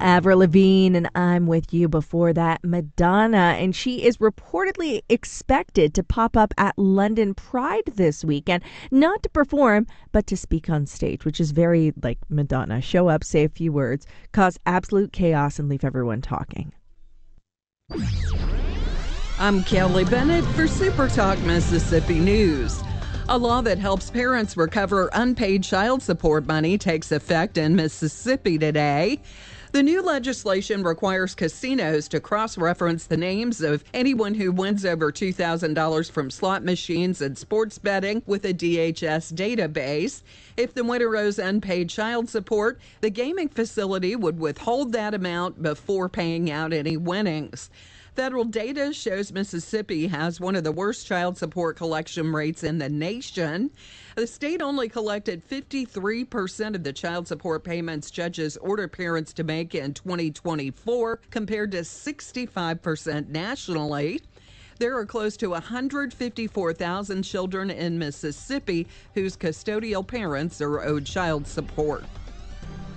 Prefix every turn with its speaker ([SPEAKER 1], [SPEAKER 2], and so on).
[SPEAKER 1] Avril Lavigne, and I'm with you before that, Madonna. And she is reportedly expected to pop up at London Pride this weekend, not to perform, but to speak on stage, which is very like Madonna. Show up, say a few words, cause absolute chaos, and leave everyone talking.
[SPEAKER 2] I'm Kelly Bennett for Super Talk Mississippi News. A law that helps parents recover unpaid child support money takes effect in Mississippi today. The new legislation requires casinos to cross-reference the names of anyone who wins over $2,000 from slot machines and sports betting with a DHS database. If the winner owes unpaid child support, the gaming facility would withhold that amount before paying out any winnings. Federal data shows Mississippi has one of the worst child support collection rates in the nation. The state only collected 53% of the child support payments judges order parents to make in 2024, compared to 65% nationally. There are close to 154,000 children in Mississippi whose custodial parents are owed child support.